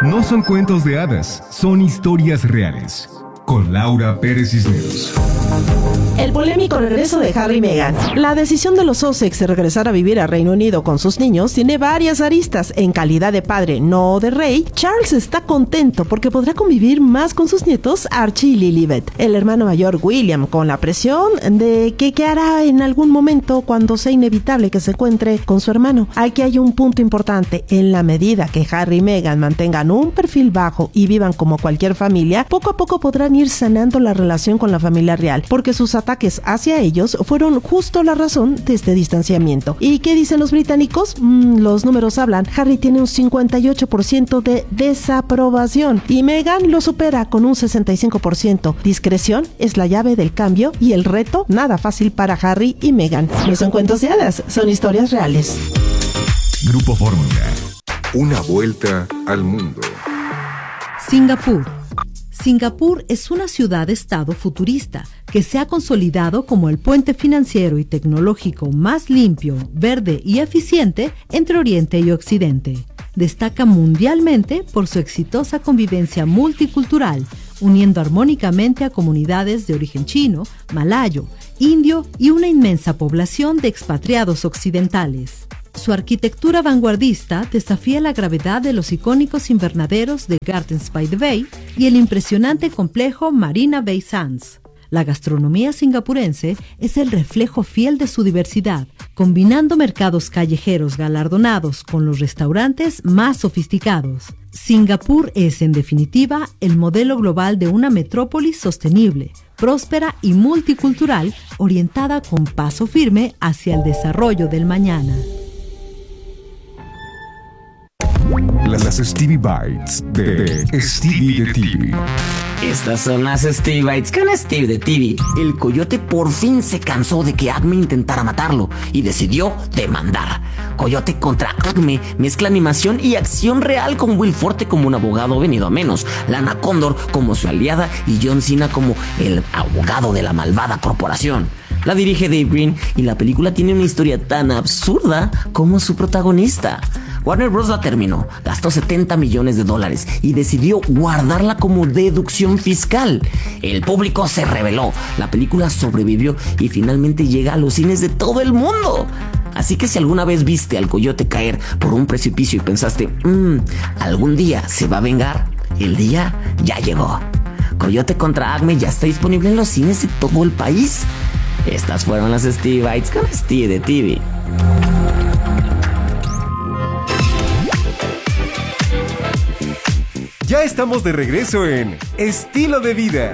No son cuentos de hadas, son historias reales. Con Laura Pérez Cisneros. El polémico regreso de Harry y Meghan. La decisión de los Sussex de regresar a vivir a Reino Unido con sus niños tiene varias aristas. En calidad de padre, no de rey, Charles está contento porque podrá convivir más con sus nietos Archie y Lilibet. El hermano mayor William, con la presión de que qué hará en algún momento cuando sea inevitable que se encuentre con su hermano. Aquí hay un punto importante. En la medida que Harry y Meghan mantengan un perfil bajo y vivan como cualquier familia, poco a poco podrán ir sanando la relación con la familia real, porque sus ataques hacia ellos fueron justo la razón de este distanciamiento. ¿Y qué dicen los británicos? Los números hablan. Harry tiene un 58% de desaprobación y Meghan lo supera con un 65%. Discreción es la llave del cambio y el reto nada fácil para Harry y Meghan. No son cuentos de hadas, son historias reales. Grupo Fórmula. Una vuelta al mundo. Singapur. Singapur es una ciudad-estado futurista que se ha consolidado como el puente financiero y tecnológico más limpio, verde y eficiente entre Oriente y Occidente. Destaca mundialmente por su exitosa convivencia multicultural, uniendo armónicamente a comunidades de origen chino, malayo, indio y una inmensa población de expatriados occidentales. Su arquitectura vanguardista desafía la gravedad de los icónicos invernaderos de Gardens by the Bay y el impresionante complejo Marina Bay Sands. La gastronomía singapurense es el reflejo fiel de su diversidad, combinando mercados callejeros galardonados con los restaurantes más sofisticados. Singapur es, en definitiva, el modelo global de una metrópolis sostenible, próspera y multicultural, orientada con paso firme hacia el desarrollo del mañana. Las Stevie Bites de Stevie de TV. Estas son las Stevie Bites con Steve de TV. El coyote por fin se cansó de que Acme intentara matarlo y decidió demandar. Coyote contra Acme mezcla animación y acción real, con Will Forte como un abogado venido a menos, Lana Condor como su aliada y John Cena como el abogado de la malvada corporación. La dirige Dave Green y la película tiene una historia tan absurda como su protagonista. Warner Bros. La terminó, gastó $70 millones y decidió guardarla como deducción fiscal. El público se rebeló, la película sobrevivió y finalmente llega a los cines de todo el mundo. Así que si alguna vez viste al coyote caer por un precipicio y pensaste, algún día se va a vengar, el día ya llegó. Coyote contra Acme ya está disponible en los cines de todo el país. Estas fueron las Stevie Bites con Steve de TV. Ya estamos de regreso en Estilo de Vida.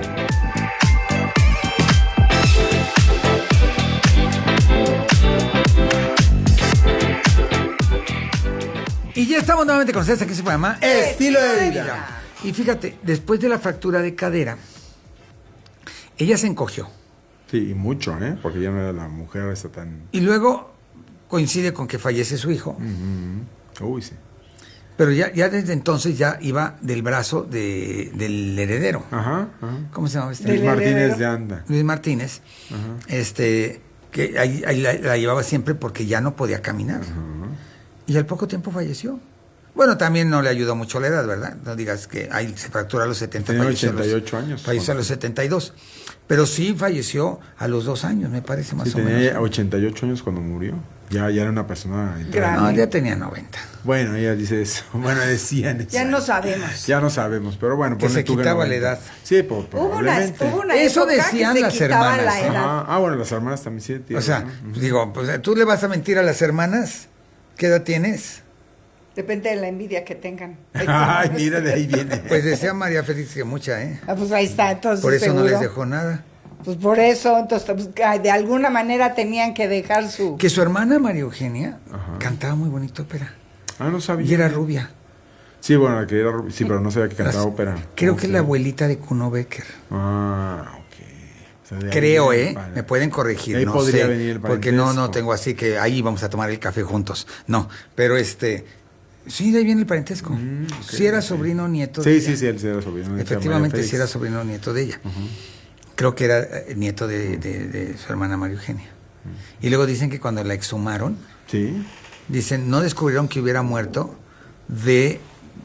Y ya estamos nuevamente con ustedes aquí en su programa Estilo de Vida. Y fíjate, después de la fractura de cadera, ella se encogió. Sí, y mucho, porque ya no era la mujer esa tan... Y luego coincide con que fallece su hijo. Uy, sí. Pero ya desde entonces ya iba del brazo del heredero. Ajá. ¿Cómo se llama este? Luis Martínez de Anda. Luis Martínez. Que ahí la llevaba siempre porque ya no podía caminar. Y al poco tiempo falleció. Bueno, también no le ayudó mucho la edad, ¿verdad? No digas que ahí se fracturó a los 70. Tenía 88 años. Falleció a los 72. Pero sí falleció a los 2 años, me parece, más o menos. Tenía 88 años cuando murió. Ya era una persona... No, ya tenía 90. Bueno, ella dice eso. Bueno, decían eso. Ya no sabemos. Ya no sabemos, pero bueno. Que se quitaba la edad. Sí, probablemente. Hubo una eso época decían que las se quitaba hermanas. la edad. Bueno, las hermanas también sí. O sea, digo, pues, ¿tú le vas a mentir a las hermanas? ¿Qué edad tienes? Depende de la envidia que tengan. Ay, mira, de ahí viene. Pues decía María Félix que mucha, Pues ahí está, entonces. Por eso seguro. no les dejó nada. Pues por eso, entonces, pues, de alguna manera tenían que dejar su... Que su hermana María Eugenia cantaba muy bonito ópera. No sabía. Y era rubia. Sí, bueno, que era rubia. Sí, pero no sabía que cantaba ópera. Creo que es la abuelita de Kuno Becker. Ok. O sea, creo, vale. Me pueden corregir, ahí no podría sé, venir el porque no tengo así que ahí vamos a tomar el café juntos. No, pero sí, de ahí viene el parentesco. Sí era sobrino nieto de ella. Sí, él sí era sobrino. Efectivamente, sí era sobrino nieto de ella. Creo que era nieto de su hermana María Eugenia. Y luego dicen que cuando la exhumaron, dicen, no descubrieron que hubiera muerto de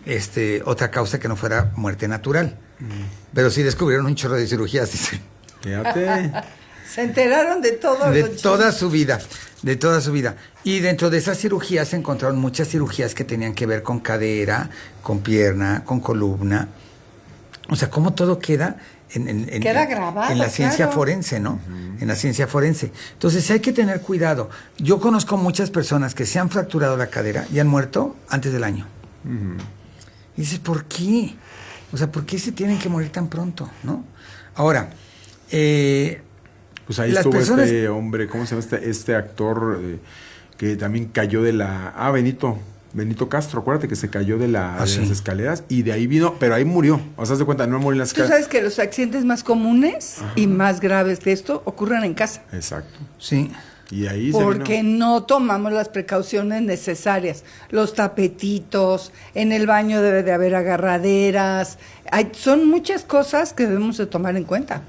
otra causa que no fuera muerte natural. Pero sí descubrieron un chorro de cirugías, dice. Fíjate. Se enteraron de todo. De toda su vida. Y dentro de esas cirugías se encontraron muchas cirugías que tenían que ver con cadera, con pierna, con columna. O sea, cómo todo queda queda grabado, en la ciencia claro. forense, ¿no? En la ciencia forense. Entonces hay que tener cuidado. Yo conozco muchas personas que se han fracturado la cadera y han muerto antes del año. Y dices, ¿por qué? O sea, ¿por qué se tienen que morir tan pronto, no? Ahora, pues ahí las estuvo personas... este hombre, ¿cómo se llama este actor que también cayó de la... Benito Castro, acuérdate que se cayó de las escaleras y de ahí vino, pero ahí murió. O sea, haz de cuenta, no murió en las Tú escaleras. sabes que los accidentes más comunes y más graves de esto ocurren en casa. Exacto. Sí. Y ahí Porque se vino. no tomamos las precauciones necesarias. Los tapetitos, en el baño debe de haber agarraderas. Son muchas cosas que debemos de tomar en cuenta.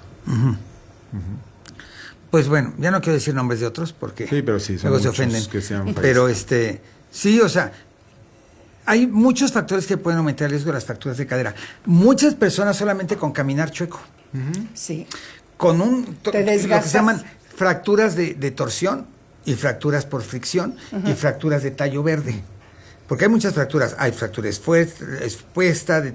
Pues bueno, ya no quiero decir nombres de otros porque Sí, pero sí, son luego se muchos ofenden. que se han Pero fallecido. sí, o sea, hay muchos factores que pueden aumentar el riesgo de las fracturas de cadera. Muchas personas solamente con caminar chueco, Sí. con lo Te que desgastas. se llaman fracturas de torsión y fracturas por fricción y fracturas de tallo verde. Porque hay muchas fracturas. Hay fractura expuesta, de